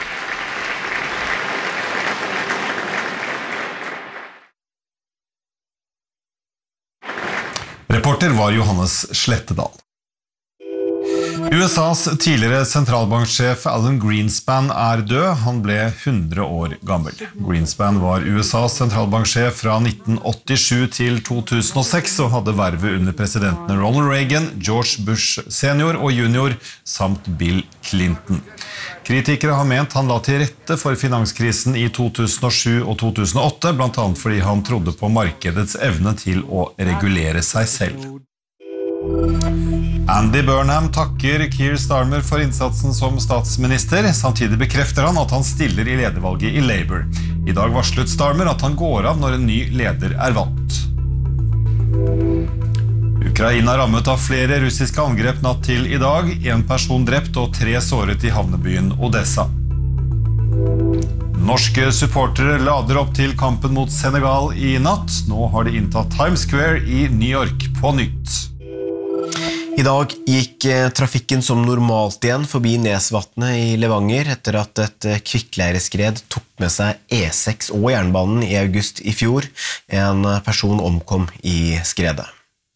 Reporter var Johannes Slettedal. USAs tidligere sentralbanksjef Alan Greenspan død. Han ble 100 år gammel. Greenspan var USAs sentralbanksjef fra 1987 til 2006 og hadde vervet under presidentene Ronald Reagan, George Bush senior og junior samt Bill Clinton. Kritikere har ment han la til rette for finanskrisen I 2007 og 2008, blant annet fordi han trodde på markedets evne til å regulere seg selv. Andy Burnham takker Keir Starmer for innsatsen som statsminister. Samtidig bekrefter han at han stiller I ledervalget I Labour. I dag varslet Starmer at han går av når en ny leder valgt. Ukraina rammet av flere russiske angrep natt til I dag. 1 person drept og 3 såret I havnebyen Odessa. Norske supportere lader opp til kampen mot Senegal I natt. Nå har de inntatt Times Square I New York på nytt. I dag gikk trafikken som normalt igjen forbi Nesvatnet I Levanger etter at et kvikkleireskred tok med seg E6 og jernbanen I august I fjor. En person omkom I skredet.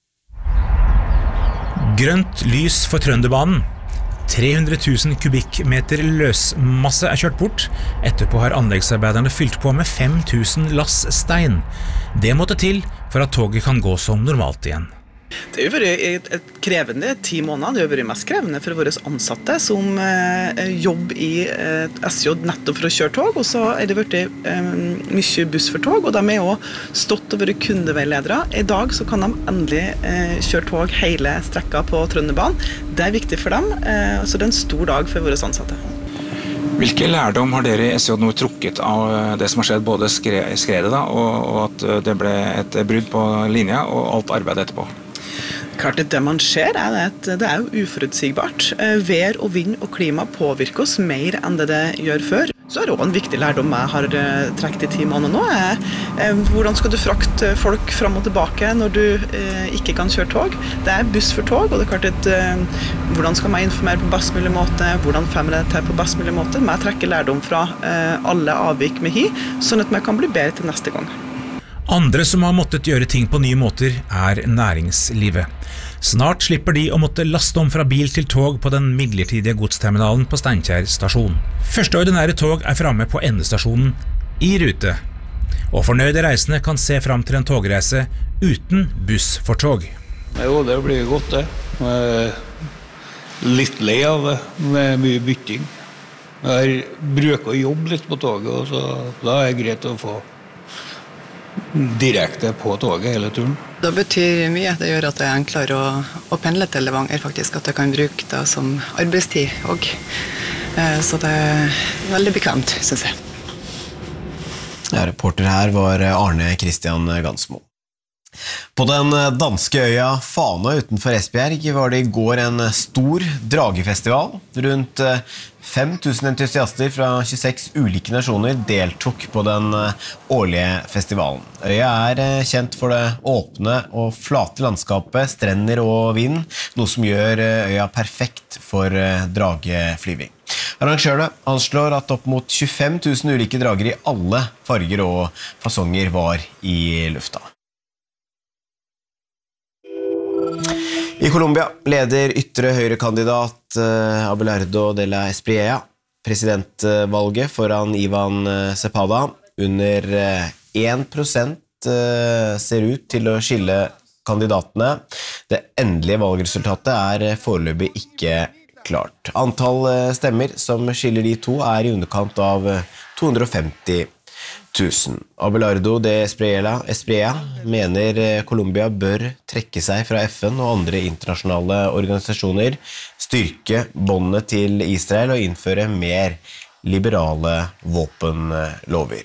Grønt lys for Trønderbanen. 300 000 kubikkmeter løsmasse kjørt bort. Etterpå har anleggsarbeiderne fylt på med 5 000 lass stein. Det måtte til for at toget kan gå som normalt igjen. Det har jo vært et krevende 10 måneder. Det har vært mest krevende for våre ansatte som jobber I SJ nettopp for å kjøre tog, og så det vært mye buss for tog, og de også stått og vært kundeveiledere. I dag så kan de endelig kjøre tog hele strekka på Trønderbanen. Det viktig for dem, så det en stor dag for våre ansatte. Hvilke lærdom har dere I SJ nå trukket av det som har skjedd, både skredet da, og at det ble et brudd på linja og alt arbeidet etterpå? Klart det man ser at det jo uforutsigbart. Vær og vind og klima påvirker oss mer enn det gjør før. Så det også en viktig lærdom jeg har trekket I 10 måneder nå. Hvordan skal du frakte folk fram og tilbake når du ikke kan kjøre tog? Det buss for tog, og det klart at hvordan skal man informere på best mulig måte? Hvordan får man det til på best mulig måte? Man trekker lærdom fra alle avvik med sånn at man kan bli bedre til neste gang. Andre som har måttet gjøre ting på nye måter næringslivet. Snart slipper de å måtte laste om fra bil til tog på den midlertidige godsterminalen på Steinkjer stasjon. Første ordinære tog fremme på endestasjonen I rute. Og fornøyde reisende kan se frem til en togreise uten buss for tog. Jo, det blir godt det. Litt lei av det, med mye bytting. Jeg bruker å jobbe litt på toget, og så da er det greit å få direkte på toget hele turen. Det betyr mye. Det gjør at det er enklere å pendle til Levanger, faktisk, at jeg kan bruke det som arbeidstid også. Så det er veldig bekvemt, synes jeg. Ja, reporter her var Arne Christian Gansmo. På den danske øya Fana utenfor Esbjerg var det i går en stor dragefestival. Rundt 5000 entusiaster fra 26 ulike nasjoner deltok på den årlige festivalen. Øya er kjent for det åpne og flate landskapet, strender og vind, noe som gjør øya perfekt for drageflyving. Arrangørene anslår at opp mot 25 000 ulike drager i alle farger og fasonger var i lufta. I Colombia leder ytre høyrekandidat Abelardo de la Espriella presidentvalget foran Ivan Cepeda. Under 1% ser ut til å skille kandidatene. Det endelige valgresultatet er foreløpig ikke klart. Antall stemmer som skiller de to er i underkant av 250 000. Abelardo de Espriella mener Colombia bør trekke seg fra FN og andre internasjonale organisasjoner, styrke båndene til Israel og innføre mer liberale våpenlover.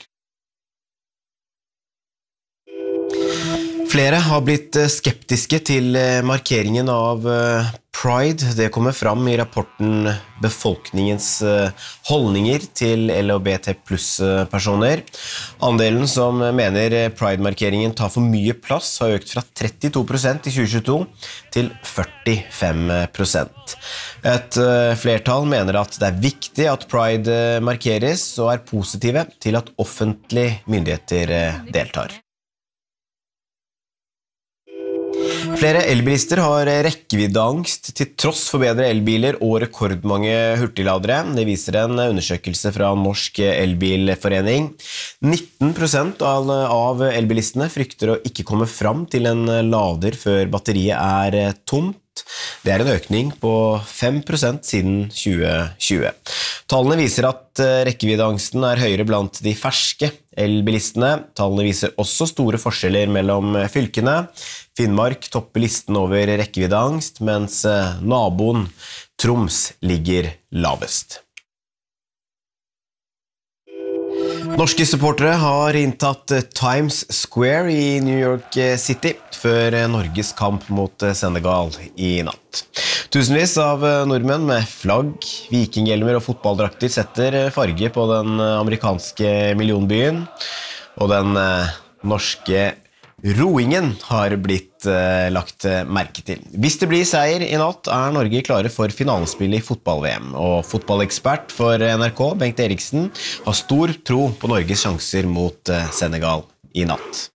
Flere har blitt skeptiske til markeringen av Pride. Det kommer fram i rapporten Befolkningens holdninger til LHBT+-personer. Andelen som mener Pride-markeringen tar for mye plass har økt fra 32% i 2022 til 45%. Et flertall mener at det er viktig at Pride markeres og er positive til at offentlige myndigheter deltar. Flere elbilister har rekkeviddeangst til tross for bedre elbiler og rekordmange hurtigladere. Det viser en undersøkelse fra Norsk Elbilforening. 19% av elbilistene frykter å ikke komme fram til en lader før batteriet er tomt. Det er en økning på 5% siden 2020. Tallene viser at rekkeviddeangsten er høyere blant de ferske elbilistene. Tallene viser også store forskjeller mellom fylkene. Finnmark topper listen over rekkeviddeangst, mens naboen Troms ligger lavest. Norske supportere har inntatt Times Square i New York City før Norges kamp mot Senegal i natt. Tusenvis av nordmenn med flagg, vikinghjelmer og fotballdrakter setter farge på den amerikanske millionbyen, og den norske roingen har blitt lagt merke til. Hvis det blir seier i natt, er Norge klare for finalespillet i fotball-VM, og fotballekspert for NRK, Bengt Eriksen, har stor tro på Norges sjanser mot Senegal i natt.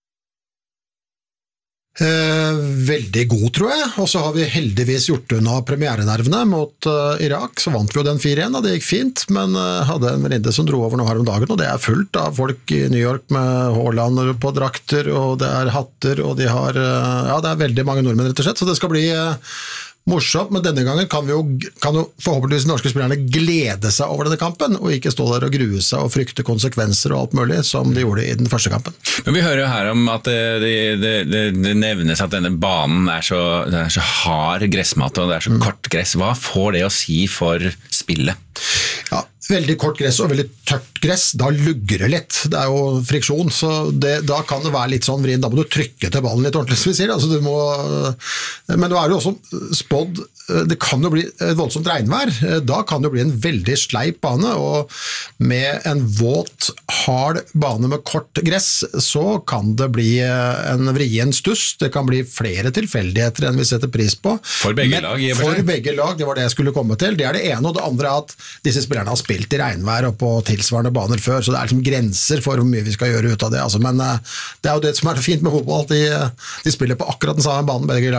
Veldig god, tror jeg, og så har vi heldigvis gjort unna premierenervene mot Irak, så vant vi jo den 4-1, og det gikk fint, men hadde en venninne som dro over nå her om dagen, og det er fullt av folk i New York med Haaland på drakter, og det er hatter, og de har, ja, det er veldig mange nordmenn rett og slett, så det skal bli morsomt, men denne gangen kan jo forhåpentligvis norske spillerne glede seg over denne kampen, og ikke stå der og grue seg og frykte konsekvenser og alt mulig, som de gjorde i den første kampen. Men vi hører jo her om at det nevnes at denne banen er så hard gressmatte, og det er så kort gress. Hva får det å si for spillet? Ja, veldig kort gress og veldig tørt gress, da lugger det litt. Det er jo friksjon, så da kan det være litt sånn vrien. Da må du trykke til ballen litt ordentlig, som vi sier. Altså, men det er jo også spådd, det kan jo bli et voldsomt regnvær. Da kan det bli en veldig sleip bane, og med en våt, hard bane med kort gress, så kan det bli en vrien stuss. Det kan bli flere tilfeldigheter enn vi setter pris på. For begge lag, i og for seg. For begge lag, det var det jeg skulle komme til. Det er det ene, og det andre er at disse spillerne har spilt i regnvær og på tilsvarende baner før, så det er liksom grenser for hvor mye vi skal gjøre ut av det. Altså, men det er jo det som er fint med fotball, at de spiller på akkurat den samme banen, begge lagene.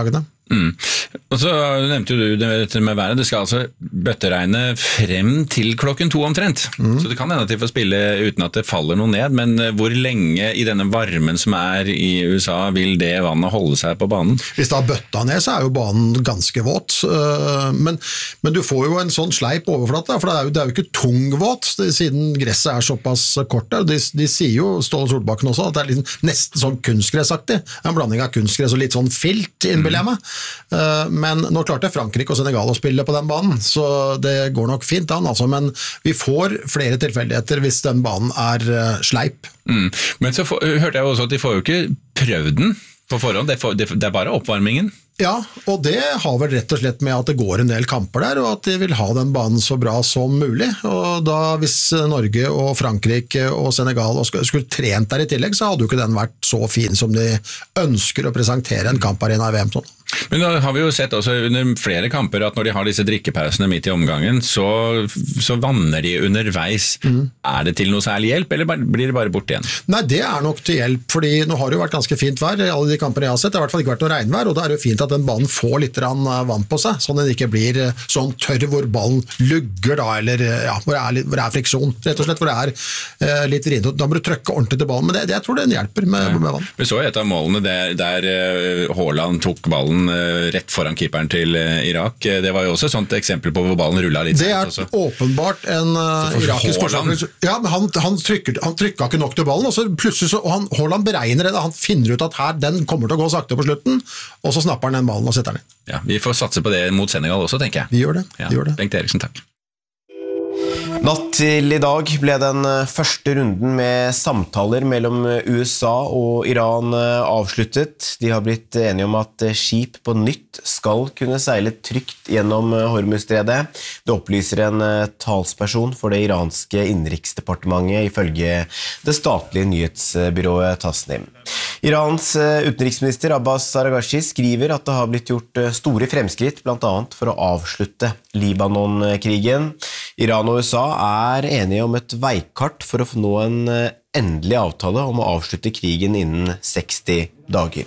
Og så nevnte du det med været. Det skal altså bøtteregne frem til 2:00 omtrent. Så det kan hende at de får spille uten at det faller noe ned, men hvor lenge i denne varmen som i USA vil det vannet holde seg på banen? Hvis det har bøtta ned, så jo banen ganske våt. Men du får jo en sånn sleip overflate, for det jo ikke tungvåt, siden gresset såpass kort der. De sier jo, Ståle Solbakken også, at det liksom nesten sånn kunstgressaktig. En blanding av kunstgress og litt sånn filt, innbiller jeg meg. Men nå klarte Frankrike og Senegal å spille på den banen, så det går nok fint an, altså. Men vi får flere tilfeldigheter hvis den banen sleip. Men så hørte jeg også at de får jo ikke prøvd den på forhånd, det bare oppvarmingen. Ja, og det har vel rett og slett med at det går en del kamper der, og at de vil ha den banen så bra som mulig. Og da, hvis Norge og Frankrike og Senegal skulle trent der i tillegg, så hadde jo ikke den vært så fin som de ønsker å presentere en kamparena i VM sånn. Men da har vi jo sett også under flere kamper at når de har disse drikkepausene midt i omgangen, så vanner de underveis. Det til noe særlig hjelp, eller blir det bare bort igjen? Nei, det nok til hjelp, fordi nå har det jo vært ganske fint vær i alle de kampene jeg har sett. Det har i hvert fall ikke vært noe regnvær, og da det jo fint at den banen får litt vann på seg, sånn at den ikke blir sånn tørr hvor ballen lugger da, eller hvor det friksjon, rett og slett, hvor det litt vrient. Da må du trykke ordentlig til ballen, men jeg tror den hjelper med vann. Vi så et av målene der Haaland tok ballen rett foran keeperen til Irak. Det var jo også et sånt eksempel på hvor ballen rullet litt. Det åpenbart en irakisk forsvarsspiller. Ja, men han trykket ikke nok til ballen, og så plutselig Haaland beregner det, han finner ut at den kommer til å gå sakte på slutten, og så snapper han den ballen og setter den inn. Ja, vi får satse på det mot Senegal også, tenker jeg. Vi gjør det. Bengt Eriksen, takk. Natt til i dag ble den første runden med samtaler mellom USA og Iran avsluttet. De har blitt enige om at skip på nytt skal kunne seile trygt gjennom Hormuzstredet. Det opplyser en talsperson for det iranske innenriksdepartementet ifølge det statlige nyhetsbyrået Tasnim. Irans utenriksminister Abbas Araghchi skriver at det har blitt gjort store fremskritt, blant annet for å avslutte Libanon-krigen. Iran og USA enige om et veikart for å nå en endelig avtale om å avslutte krigen innen 60 dager.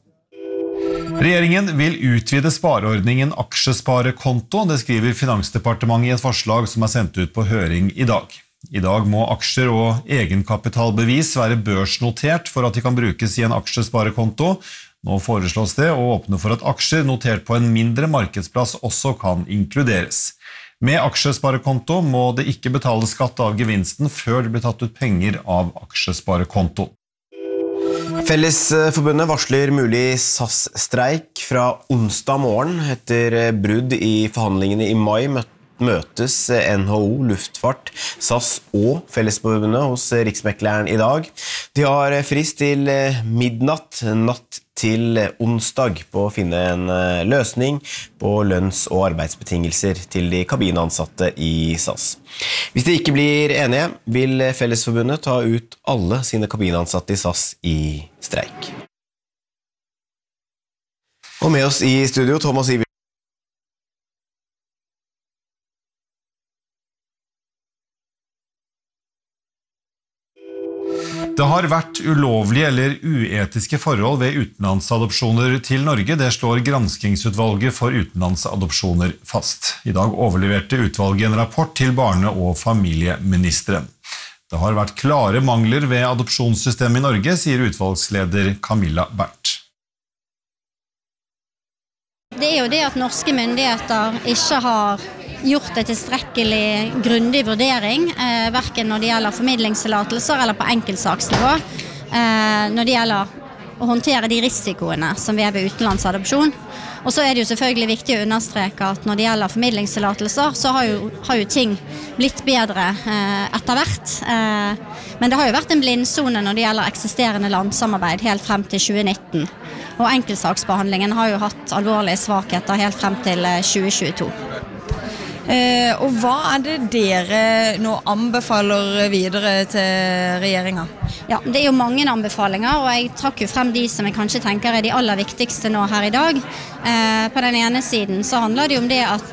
Regjeringen vil utvide spareordningen aksjesparekonto, det skriver Finansdepartementet i et forslag som sendt ut på høring i dag. I dag må aksjer og egenkapitalbevis være børsnotert for at de kan brukes i en aksjesparekonto. Nå foreslås det å åpne for at aksjer notert på en mindre markedsplass også kan inkluderes. Med aksjesparekonto må det ikke betale skatt av gevinsten før det blir tatt ut penger av aksjesparekonto. Fellesforbundet varsler mulig SAS-streik fra onsdag morgen. Etter brudd i forhandlingene i mai møtes NHO, Luftfart, SAS og Fellesforbundet hos Riksmekleren i dag. De har frist til midnatt natt til onsdag på å finne en løsning på lønns- og arbeidsbetingelser til de kabinansatte i SAS. Hvis de ikke blir enige, vil Fellesforbundet ta ut alle sine kabinansatte i SAS i streik. Og med oss i studio, Thomas Iver. Det har vært ulovlige eller uetiske forhold ved utenlandsadopsjoner til Norge. Det slår granskingsutvalget for utenlandsadopsjoner fast. I dag overleverte utvalget en rapport til barne- og familieministeren. Det har vært klare mangler ved adopsjonssystemet i Norge, sier utvalgsleder Camilla Bernt. Det jo det at norske myndigheter ikke har gjort en tilstrekkelig grundig vurdering, hverken når det gjelder formidlingstillatelser eller på enkeltsaksnivå, når det gjelder å håndtere de risikoene som vi ved utenlandsadopsjon. Og så det jo selvfølgelig viktig å understreke at når det gjelder formidlingstillatelser, så har jo ting blitt bedre etter hvert. Men det har jo vært en blindsone når det gjelder eksisterende landsamarbeid helt frem til 2019. Og enkeltsaksbehandlingen har jo hatt alvorlige svakheter helt frem til 2022. Og hva det dere nå anbefaler videre til regjeringen? Ja, det jo mange anbefalinger, og jeg trakk jo frem de som jeg kanskje tenker de aller viktigste nå her i dag. På den ene siden så handler det jo om det at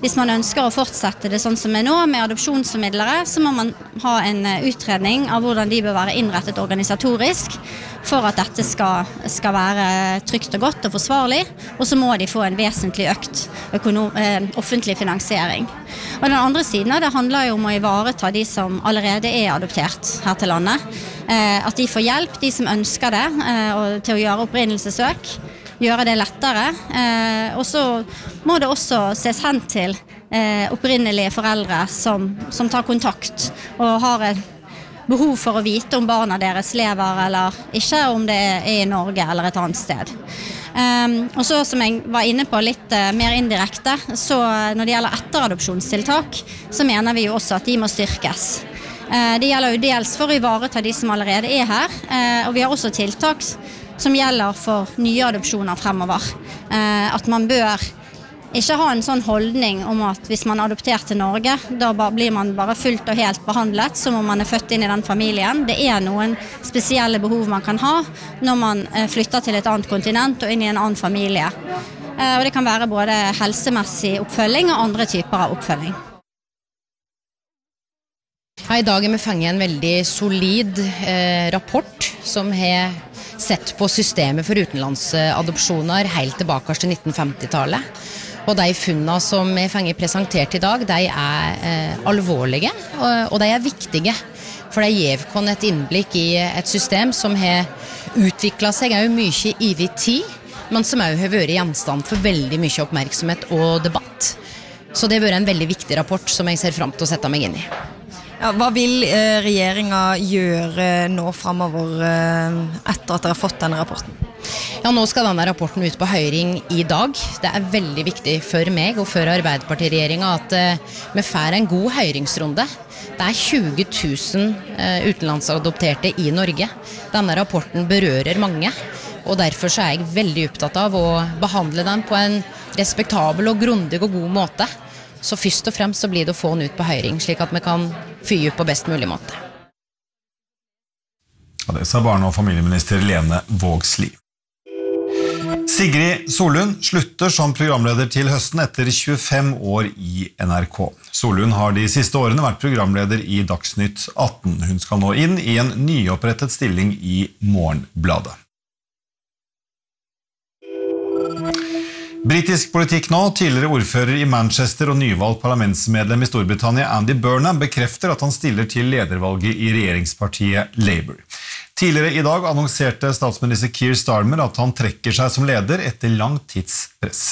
hvis man ønsker å fortsette det sånn som nå, med adopsjonsformidlere, så må man ha en utredning av hvordan de bør være innrettet organisatorisk, for at dette skal være trygt og godt og forsvarlig, og så må de få en vesentlig økt offentlig finansiering. Og den andre siden av det handler jo om å ivareta de som allerede adoptert her til landet, at de får hjelp, de som ønsker det, til å gjøre opprinnelsessøk, gjøre det lettere, og så må det også ses hen til opprinnelige foreldre som tar kontakt og har et behov for å vite om barna deres lever eller ikke, om det i Norge eller et annet sted. Og så som jeg var inne på litt mer indirekte, så når det gjelder etteradopsjonstiltak, så mener vi jo også at de må styrkes. Det gjelder jo dels for å ivareta de som allerede her, og vi har også tiltak som gjelder for nye adopsjoner fremover. At man bør ikke ha en sånn holdning om at hvis man adopterer til Norge, da blir man bare fullt og helt behandlet som om man født inn i den familien. Det noen spesielle behov man kan ha når man flytter til et annet kontinent og inn i en annen familie. Og det kan være både helsemessig oppfølging og andre typer av oppfølging. I dag vi fanget en veldig solid rapport som har sett på systemet for utenlandsadopsjoner helt tilbake til 1950-tallet. Og de funnene som vi fanget presentert I dag, de alvorlige, og de viktige. For de gir oss et innblikk I et system som har utviklet seg mye I tid, men som også har vært gjenstand for veldig mye oppmerksomhet og debatt. Så det har vært en veldig viktig rapport som jeg ser frem til å sette meg inn I. Ja, hva vil regjeringen gjøre nå fremover etter at dere har fått denne rapporten? Ja, nå skal denne rapporten ut på høring I dag. Det veldig viktig for meg og for Arbeiderpartiregjeringen at vi får en god høringsrunde. Det 20 000 utenlandsadopterte I Norge. Denne rapporten berører mange, og derfor så jeg veldig opptatt av å behandle den på en respektabel og grundig og god måte. Så først og fremst så blir det å få den ut på høring, slik at vi kan fyre på best mulig måte. Ja, det sa barne- og familieminister Lene Vågslid. Sigrid Solund slutter som programleder til høsten etter 25 år I NRK. Solund har de siste årene vært programleder I Dagsnytt 18. Hun skal nå inn I en nyopprettet stilling I Morgenbladet. Britisk politikk nå, tidligere ordfører I Manchester og nyvalgt parlamentsmedlem I Storbritannia Andy Burnham bekrefter at han stiller til ledervalget I regjeringspartiet Labour. Tidligere I dag annonserte statsminister Keir Starmer at han trekker seg som leder etter lang tids press.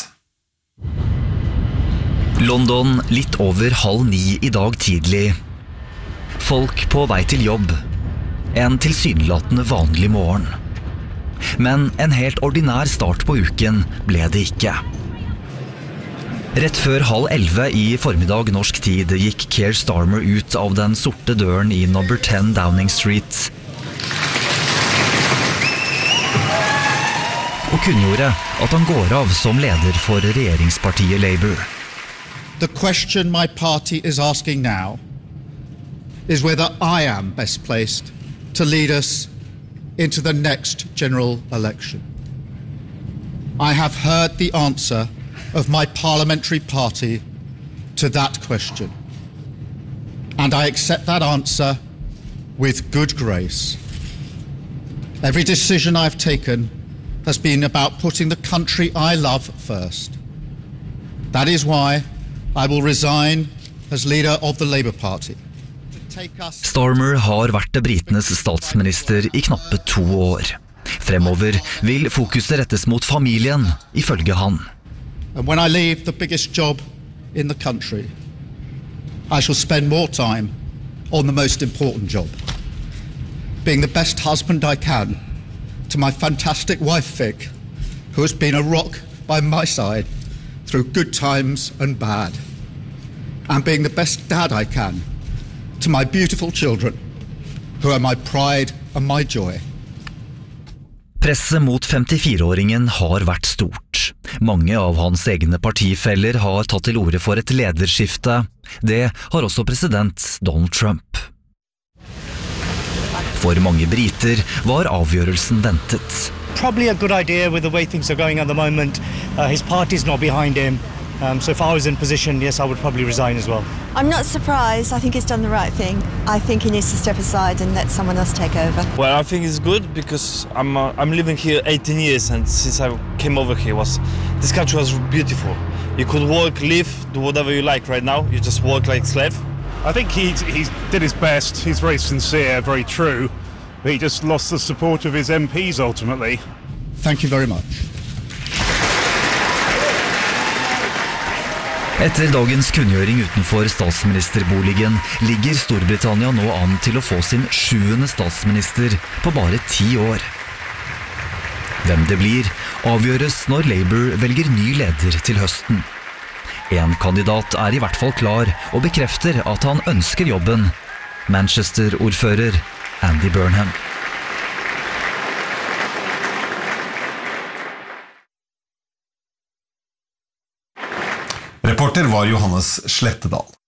London litt over 8:30 I dag tidlig. Folk på vei til jobb. En tilsynelatende vanlig morgen. Men en helt ordinær start på uken ble det ikke. Rett før 10:30 I formiddag norsk tid gikk Keir Starmer ut av den sorte døren I number 10 Downing Street og kunngjorde at han går av som leder for regjeringspartiet Labour. The question my party is asking now is whether I am best placed to lead us into the next general election. I have heard the answer of my parliamentary party to that question, and I accept that answer with good grace. Every decision I've taken has been about putting the country I love first. That is why I will resign as leader of the Labour Party. Starmer har vært britenes statsminister I knappe 2 år. Fremover vil fokuset rettes mot familien, ifølge han. And when I leave the biggest job in the country, I shall spend more time on the most important job. Being the best husband I can to my fantastic wife Vic, who has been a rock by my side through good times and bad. And being the best dad I can to my beautiful children, who are my pride and my joy. Presset mot 54-åringen har vært stort. Mange av hans egne partifeller har tatt til orde for et lederskifte. Det har også president Donald Trump. For mange briter var avgjørelsen ventet. Probably a good idea with the way things are going at the moment. His party's not behind him. So if I was in position, yes, I would probably resign as well. I'm not surprised. I think he's done the right thing. I think he needs to step aside and let someone else take over. Well, I think it's good because I'm living here 18 years, and since I came over here, this country was beautiful. You could work, live, do whatever you like. Right now, you just work like a slave. I think he did his best. He's very sincere, very true. But he just lost the support of his MPs ultimately. Thank you very much. Etter dagens kunngjøring utenfor statsministerboligen ligger Storbritannia nå an til å få sin 7. statsminister på bare 10 år. Hvem det blir, avgjøres når Labour velger ny leder til høsten. En kandidat er i hvert fall klar og bekrefter at han ønsker jobben. Manchester-ordfører Andy Burnham. Reporter var Johannes Slettedal.